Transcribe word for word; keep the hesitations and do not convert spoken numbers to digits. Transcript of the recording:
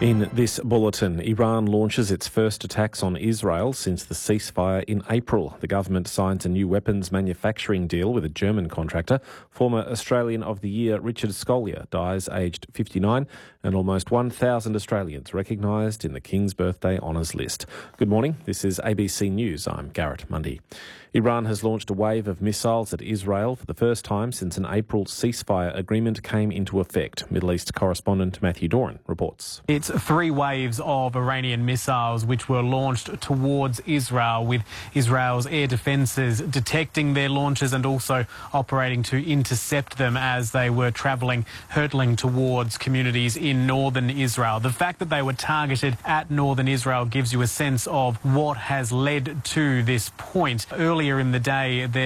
In this bulletin, Iran launches its first attacks on Israel since the ceasefire in April. The government signs a new weapons manufacturing deal with a German contractor. Former Australian of the Year Richard Scolyer dies aged fifty-nine, and almost one thousand Australians recognised in the King's Birthday Honours list. Good morning, this is A B C News. I'm Garrett Mundy. Iran has launched a wave of missiles at Israel for the first time since an April ceasefire agreement came into effect. Middle East correspondent Matthew Doran reports. It's three waves of Iranian missiles which were launched towards Israel, with Israel's air defences detecting their launches and also operating to intercept them as they were travelling, hurtling towards communities in northern Israel. The fact that they were targeted at northern Israel gives you a sense of what has led to this point. Earlier in the day, there